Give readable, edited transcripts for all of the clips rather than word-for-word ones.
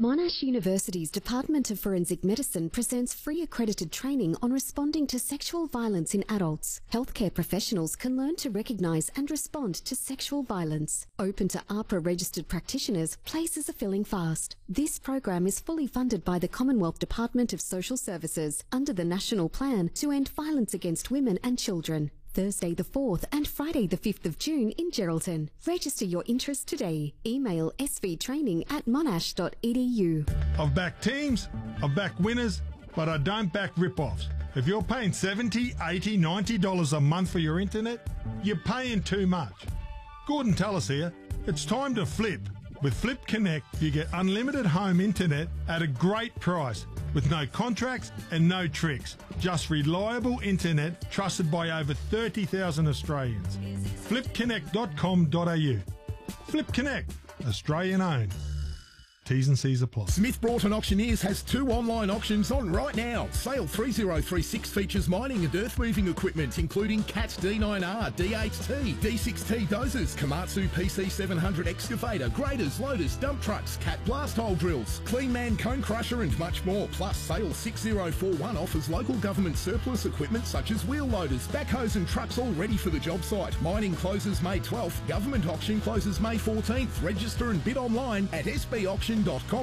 Monash University's Department of Forensic Medicine presents free accredited training on responding to sexual violence in adults. Healthcare professionals can learn to recognise and respond to sexual violence. Open to AHPRA registered practitioners, places are filling fast. This program is fully funded by the Commonwealth Department of Social Services under the National Plan to End Violence Against Women and Children. Thursday the 4th and Friday the 5th of June in Geraldton. Register your interest today. Email svtraining@monash.edu. I've backed teams, I've backed winners, but I don't back rip-offs. If you're paying $70, $80, $90 a month for your internet, you're paying too much. Gordon Tallis here. It's time to flip. With Flip Connect, you get unlimited home internet at a great price with no contracts and no tricks. Just reliable internet trusted by over 30,000 Australians. flipconnect.com.au. Flip Connect, Australian owned. T's and C's apply. Smith Broughton Auctioneers has 2 online auctions on right now. Sale 3036 features mining and earth moving equipment, including CAT D9R, DHT, D6T dozers, Komatsu PC700 excavator, graders, loaders, dump trucks, CAT blast hole drills, Clean Man cone crusher and much more. Plus, Sale 6041 offers local government surplus equipment such as wheel loaders, backhoes and trucks all ready for the job site. Mining closes May 12th. Government auction closes May 14th. Register and bid online at sbauction.com.au.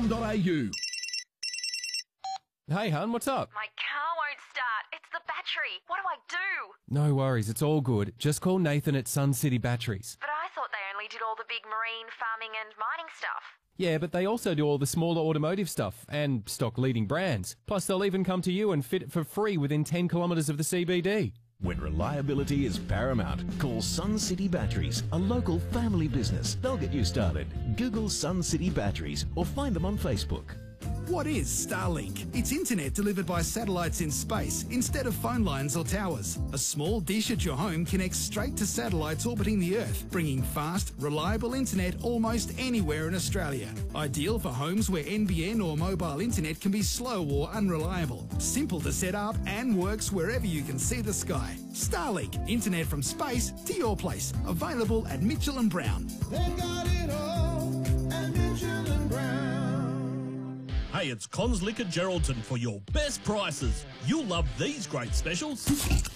Hey, hun, what's up? My car won't start. It's the battery. What do I do? No worries, it's all good. Just call Nathan at Sun City Batteries. But I thought they only did all the big marine, farming and mining stuff. Yeah, but they also do all the smaller automotive stuff and stock leading brands. Plus, they'll even come to you and fit it for free within 10 kilometres of the CBD. When reliability is paramount, call Sun City Batteries, a local family business. They'll get you started. Google Sun City Batteries or find them on Facebook. What is Starlink? It's internet delivered by satellites in space instead of phone lines or towers. A small dish at your home connects straight to satellites orbiting the Earth, bringing fast, reliable internet almost anywhere in Australia. Ideal for homes where NBN or mobile internet can be slow or unreliable. Simple to set up and works wherever you can see the sky. Starlink, internet from space to your place. Available at Mitchell & Brown. They've got it all at Mitchell & Brown. Hey, it's Cons Liquor Geraldton for your best prices. You'll love these great specials.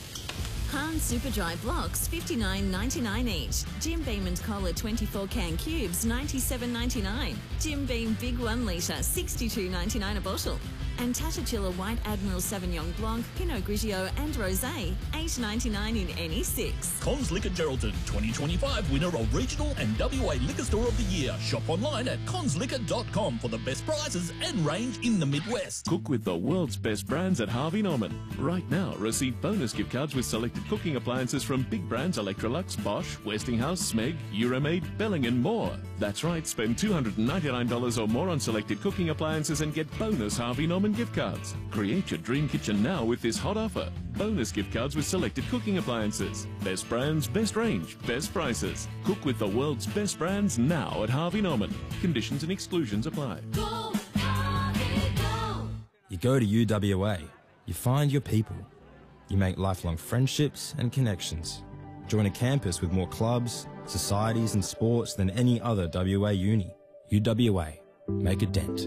Han Superdry blocks, $59.99 each. Jim Beam and Cola 24 can cubes, $97.99. Jim Beam Big 1 litre, $62.99 a bottle. And Tatachilla White Admiral Sauvignon Blanc, Pinot Grigio and Rosé, $8.99 in any 6. Cons Liquor Geraldton, 2025 winner of Regional and WA Liquor Store of the Year. Shop online at consliquor.com for the best prices and range in the Midwest. Cook with the world's best brands at Harvey Norman. Right now, receive bonus gift cards with selected cooking appliances from big brands Electrolux, Bosch, Westinghouse, Smeg, Euromaid, Belling and more. That's right, spend $299 or more on selected cooking appliances and get bonus Harvey Norman gift cards. Create your dream kitchen now with this hot offer. Bonus gift cards with selected cooking appliances. Best brands, best range, best prices. Cook with the world's best brands now at Harvey Norman. Conditions and exclusions apply. Go, Harvey, go. You go to UWA. You find your people. You make lifelong friendships and connections. Join a campus with more clubs, societies and sports than any other WA uni. UWA. Make a dent.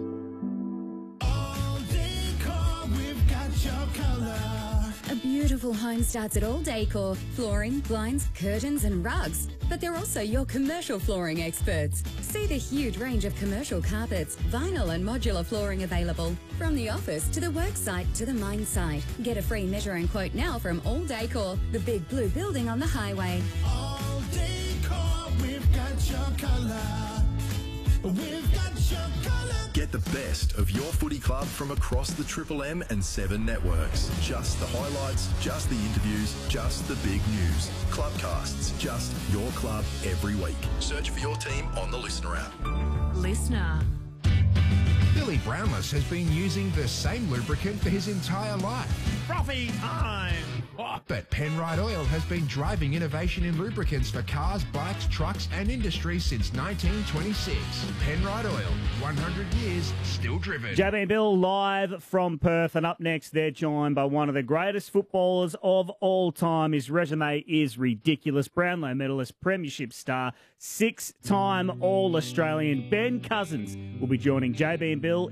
A beautiful home starts at All Decor. Flooring, blinds, curtains and rugs. But they're also your commercial flooring experts. See the huge range of commercial carpets, vinyl and modular flooring available. From the office to the work site to the mine site. Get a free measure and quote now from All Decor, the big blue building on the highway. All Decor, we've got your colour. We've got your colour. Get the best of your footy club from across the Triple M and 7 networks. Just the highlights, just the interviews, just the big news. Clubcasts, just your club every week. Search for your team on the Listener app. Listener. Billy Brownless has been using the same lubricant for his entire life. Frothy time! But Penrite Oil has been driving innovation in lubricants for cars, bikes, trucks and industry since 1926. Penrite Oil, 100 years, still driven. JB and Bill live from Perth, and up next they're joined by one of the greatest footballers of all time. His resume is ridiculous. Brownlow medalist, premiership star, 6-time All-Australian Ben Cousins will be joining JB and Bill